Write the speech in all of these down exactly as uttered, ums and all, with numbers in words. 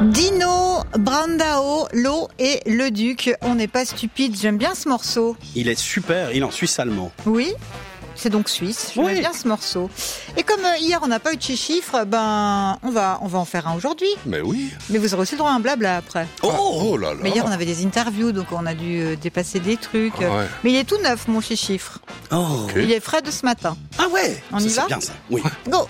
Dino, Brandao, Lo et Le Duc. On n'est pas stupide, j'aime bien ce morceau. Il est super, il est en suisse allemand. Oui, c'est donc suisse, j'aime Oui. bien ce morceau. Et comme euh, hier on n'a pas eu de chiffres, ben on va, on va en faire un aujourd'hui. Mais oui. Mais vous aurez aussi le droit à un blabla après. Oh, oh là là. Mais hier on avait des interviews, donc on a dû euh, dépasser des trucs. Ah ouais. Mais il est tout neuf mon chiffre. Oh. Ok. Il est frais de ce matin. Ah ouais. On ça, y c'est va bien ça. Oui. Go.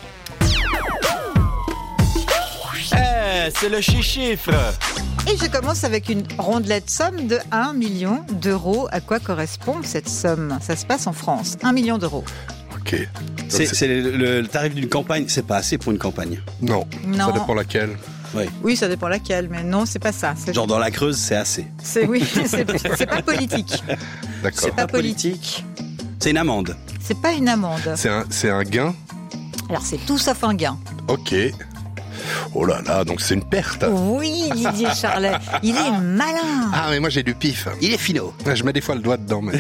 Eh, c'est le chiffre. Et je commence avec une rondelette somme de un million d'euros. À quoi correspond cette somme? Ça se passe en France. un million d'euros. Ok. C'est, Donc, c'est le, le- le tarif d'une campagne, c'est pas assez pour une campagne. Non. Non. Ça dépend laquelle. Oui. Oui, ça dépend laquelle, mais non, c'est pas ça. C'est, Genre dans la Creuse, c'est assez. c'est oui, c'est, c'est pas politique. D'accord. C'est pas politique. C'est une amende. C'est pas une amende. C'est un, c'est un gain. Alors c'est tout sauf un gain. Ok. Oh là là, donc c'est une perte. Oui, Didier Charlet, il est malin. Ah, mais moi j'ai du pif. Il est finot. Ouais, je mets des fois le doigt dedans, mais.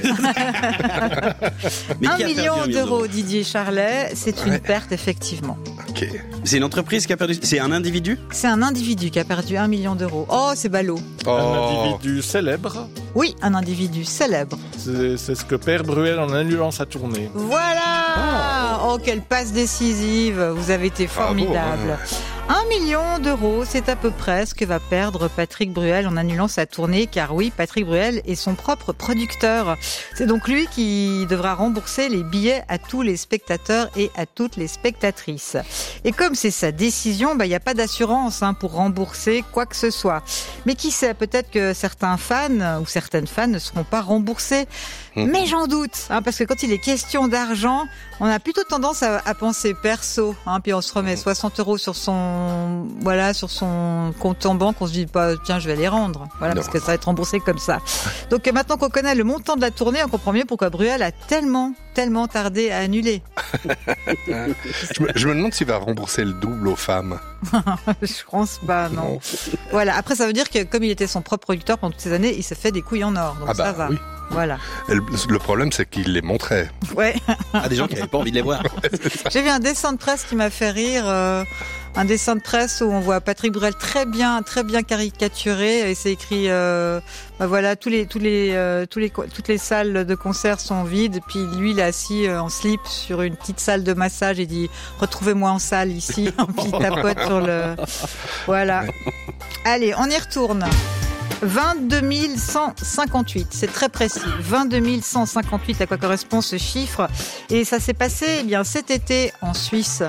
Mais un qui a perdu million un million d'euros, Didier Charlet, c'est une Ouais. perte effectivement. Ok. C'est une entreprise qui a perdu. C'est un individu. C'est un individu qui a perdu un million d'euros. Oh, c'est ballot. Un Oh. individu célèbre. Oui, un individu célèbre. C'est, c'est ce que perd Bruel en annulant sa tournée. Voilà. Oh, quelle passe décisive. Vous avez été formidable. Bravo, Un million d'euros, c'est à peu près ce que va perdre Patrick Bruel en annulant sa tournée, car oui, Patrick Bruel est son propre producteur. C'est donc lui qui devra rembourser les billets à tous les spectateurs et à toutes les spectatrices. Et comme c'est sa décision, bah, il n'y a pas d'assurance hein, pour rembourser quoi que ce soit. Mais qui sait, peut-être que certains fans ou certaines fans ne seront pas remboursés. Mmh. Mais j'en doute, hein, parce que quand il est question d'argent, on a plutôt tendance à, à penser perso, hein, puis on se remet soixante euros sur son, voilà, sur son compte en banque, on se dit pas, tiens, je vais les rendre, voilà, Non. parce que ça va être remboursé comme ça. Donc euh, maintenant qu'on connaît le montant de la tournée, on comprend mieux pourquoi Bruel a tellement, tellement tardé à annuler. Je me, je me demande s'il va rembourser le double aux femmes. Je pense pas, non. Voilà. Après, ça veut dire que comme il était son propre producteur pendant toutes ces années, il s'est fait des couilles en or, donc Ah ça bah va. oui. Voilà. Et Le, le problème, c'est qu'il les montrait. Ouais. Ah, des gens qui n'avaient pas envie de les voir. J'ai vu un dessin de presse qui m'a fait rire, euh, un dessin de presse où on voit Patrick Bruel très bien, très bien caricaturé, et c'est écrit, euh, bah voilà, tous les, tous les, euh, tous les, toutes les salles de concert sont vides, puis lui il est assis euh, en slip sur une petite salle de massage et dit retrouvez-moi en salle ici, puis il tapote sur le, voilà. Allez, on y retourne. vingt-deux mille cent cinquante-huit, c'est très précis. vingt-deux mille cent cinquante-huit, à quoi correspond ce chiffre? Et ça s'est passé eh bien cet été en Suisse.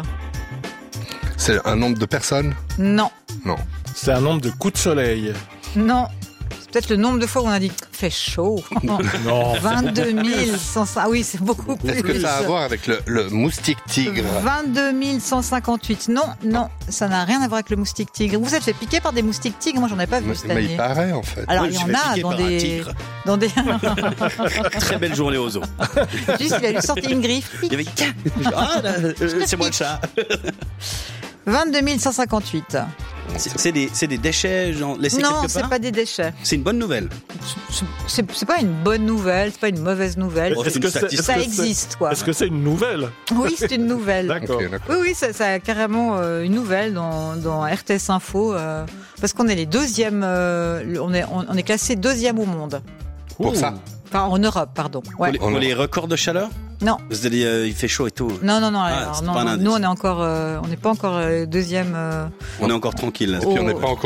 C'est un nombre de personnes? Non, Non. C'est un nombre de coups de soleil. non. C'est peut-être le nombre de fois où on a dit fait chaud. Non. vingt-deux mille cent cinquante. Ah oui, c'est beaucoup plus. Est-ce que ça a à voir avec le, le moustique tigre? vingt-deux mille cent cinquante-huit. Non, non, ça n'a rien à voir avec le moustique tigre. Vous êtes fait piquer par des moustiques tigres? Moi, j'en ai pas vu Mais, cette mais année. il paraît, en fait. Alors, Moi, il y je en me suis fait a piquer dans par un des, tigre. dans des. Très belle journée aux zoo. Juste, il a lui sorti une griffe. Il y avait tiens. Ah, là, euh, c'est moi le chat. vingt-deux mille cent cinquante-huit. C'est, c'est des, c'est des déchets genre laissés Non, quelque c'est part. pas des déchets. C'est une bonne nouvelle. C'est- C'est c'est pas une bonne nouvelle, c'est pas une mauvaise nouvelle. Oh, c'est Est-ce une que c'est- statistique. est-ce Ça que c'est- existe, quoi. Est-ce que c'est une nouvelle? Oui, c'est une nouvelle. D'accord. Ok, d'accord. Oui, oui, ça, ça a carrément euh, une nouvelle dans, dans R T S Info, euh, parce qu'on est les deuxièmes, euh, le- on est on, on est classé deuxième au monde, Pour Ouh. ça. enfin en Europe, pardon. Pour, Ouais. les, pour les records de chaleur. Non, Vous allez, euh, il fait chaud et tout. non, non, non. Ah, alors, c'est non, pas un non, indice. nous, on est encore, euh, on n'est pas encore euh, deuxième. euh, On est encore tranquille. Là. Oh. Puis on n'est pas encore